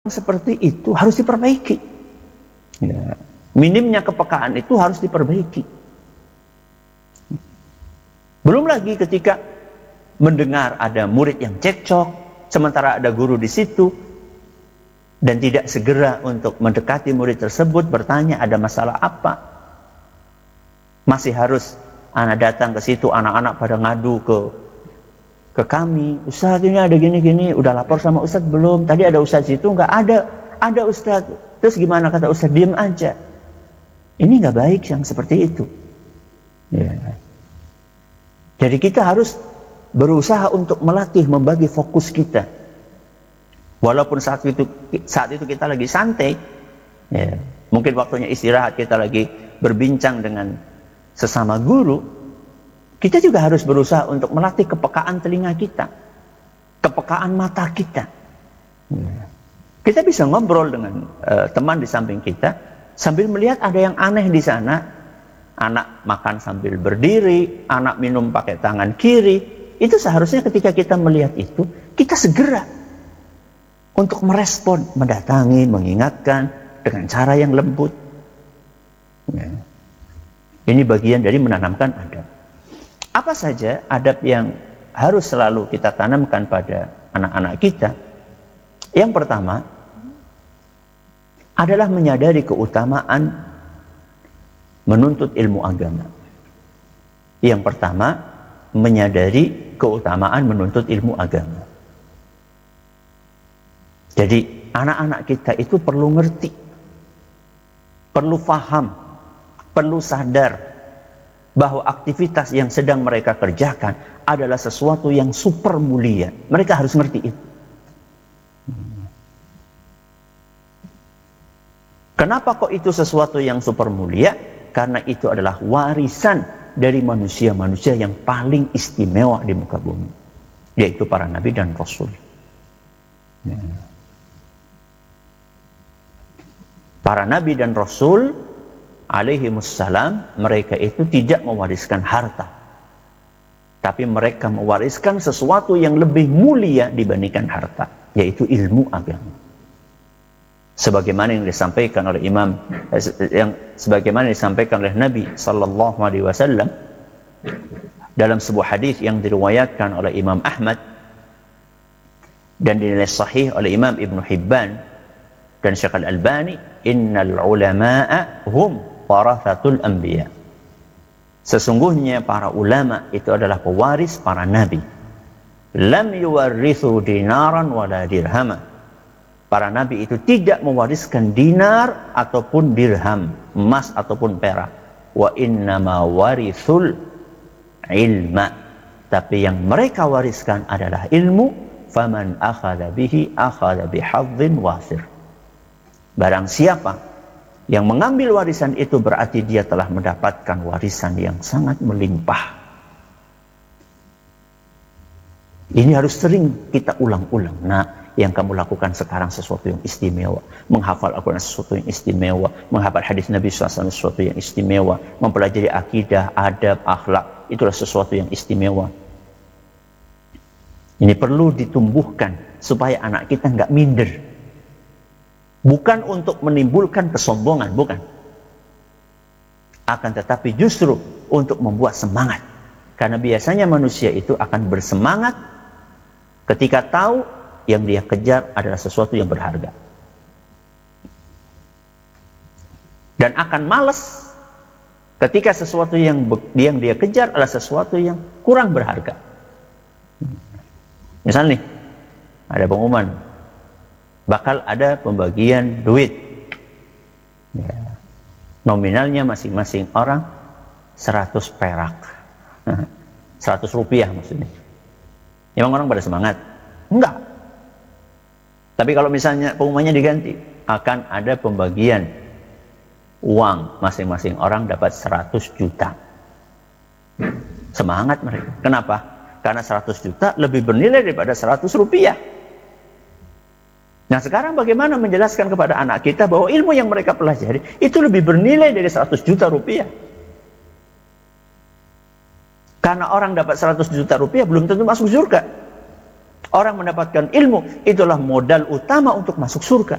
seperti itu harus diperbaiki. Ya. Minimnya kepekaan itu harus diperbaiki. Belum lagi ketika mendengar ada murid yang cekcok, sementara ada guru di situ, dan tidak segera untuk mendekati murid tersebut, bertanya ada masalah apa. Masih harus anak datang ke situ, anak-anak pada ngadu ke kami, Ustaz ini ada gini-gini, udah lapor sama Ustaz belum? Tadi ada Ustaz situ, nggak ada Ustaz. Terus gimana kata Ustaz? Diam aja. Ini nggak baik yang seperti itu. Ya. Jadi kita harus berusaha untuk melatih, membagi fokus kita. Walaupun saat itu kita lagi santai, ya, mungkin waktunya istirahat, kita lagi berbincang dengan sesama guru, kita juga harus berusaha untuk melatih kepekaan telinga kita, kepekaan mata kita. Ya. Kita bisa ngobrol dengan teman di samping kita sambil melihat ada yang aneh di sana. Anak makan sambil berdiri, anak minum pakai tangan kiri. Itu seharusnya ketika kita melihat itu, kita segera untuk merespon, mendatangi, mengingatkan dengan cara yang lembut. Ya. Ini bagian dari menanamkan adab. Apa saja adab yang harus selalu kita tanamkan pada anak-anak kita? Yang pertama adalah menyadari keutamaan menuntut ilmu agama. Yang pertama, menyadari keutamaan menuntut ilmu agama. Jadi anak-anak kita itu perlu ngerti, perlu faham, perlu sadar bahwa aktivitas yang sedang mereka kerjakan adalah sesuatu yang super mulia. Mereka harus ngerti itu. Kenapa kok itu sesuatu yang super mulia? Karena itu adalah warisan dari manusia-manusia yang paling istimewa di muka bumi, yaitu para nabi dan rasul. Ya. Para nabi dan rasul alaihimussalam, mereka itu tidak mewariskan harta, tapi mereka mewariskan sesuatu yang lebih mulia dibandingkan harta, yaitu ilmu agama. Sebagaimana yang disampaikan oleh sebagaimana disampaikan oleh Nabi sallallahu alaihi wasallam dalam sebuah hadis yang diriwayatkan oleh Imam Ahmad dan dinilai sahih oleh Imam Ibn Hibban dan Syekh Al-Albani, innal ulama'a hum warathatul anbiya. Sesungguhnya para ulama itu adalah pewaris para nabi. Lam yuwarrithu dinaran wala dirhama. Para nabi itu tidak mewariskan dinar ataupun dirham, emas ataupun perak. Wa innama warithul ilma. Tapi yang mereka wariskan adalah ilmu. Faman akhadha bihi akhadha bihadzin wasir. Barang siapa yang mengambil warisan itu, berarti dia telah mendapatkan warisan yang sangat melimpah. Ini harus sering kita ulang-ulang. Nah, yang kamu lakukan sekarang sesuatu yang istimewa. Menghafal Al-Quran sesuatu yang istimewa. Menghafal hadis Nabi SAW sesuatu yang istimewa. Mempelajari akidah, adab, akhlak. Itulah sesuatu yang istimewa. Ini perlu ditumbuhkan supaya anak kita nggak minder. Bukan untuk menimbulkan kesombongan, bukan. Akan tetapi justru untuk membuat semangat. Karena biasanya manusia itu akan bersemangat ketika tahu yang dia kejar adalah sesuatu yang berharga. Dan akan malas ketika sesuatu yang dia kejar adalah sesuatu yang kurang berharga. Misalnya nih, ada pengumuman, bakal ada pembagian duit. Ya. Nominalnya masing-masing orang 100 perak. 100 rupiah maksudnya. Emang orang pada semangat? Enggak. Tapi kalau misalnya pengumumannya diganti, akan ada pembagian uang, masing-masing orang dapat 100 juta. Semangat mereka. Kenapa? Karena 100 juta lebih bernilai daripada 100 rupiah. Nah sekarang bagaimana menjelaskan kepada anak kita bahwa ilmu yang mereka pelajari itu lebih bernilai dari 100 juta rupiah. Karena orang dapat 100 juta rupiah belum tentu masuk surga. Orang mendapatkan ilmu itulah modal utama untuk masuk surga.